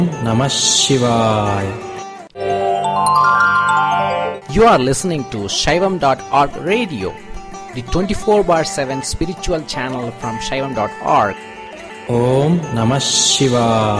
Namah Shivaya. You are listening to Shaivam.org radio, the 24/7 spiritual channel from Shaivam.org. Om Namah Shivaya.